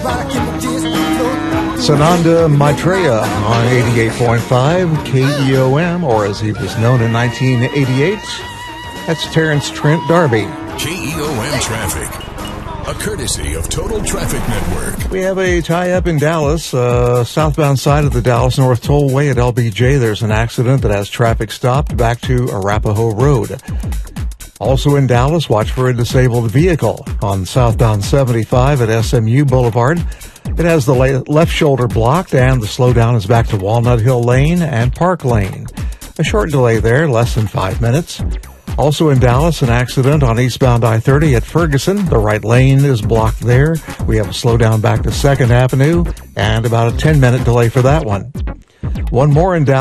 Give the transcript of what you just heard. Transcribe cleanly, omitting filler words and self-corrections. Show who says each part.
Speaker 1: Sananda Maitreya on 88.5 KEOM, or as he was known in 1988, that's Terrence Trent D'Arby.
Speaker 2: KEOM Traffic, a courtesy of Total Traffic Network.
Speaker 1: We have a tie-up in Dallas, southbound side of the Dallas North Tollway at LBJ. There's an accident that has traffic stopped back to Arapahoe Road. Also in Dallas, watch for a disabled vehicle on southbound 75 at SMU Boulevard. It has the left shoulder blocked, and the slowdown is back to Walnut Hill Lane and Park Lane. A short delay there, less than 5 minutes. Also in Dallas, an accident on eastbound I-30 at Ferguson. The right lane is blocked there. We have a slowdown back to 2nd Avenue and about a 10-minute delay for that one. One more in Dallas.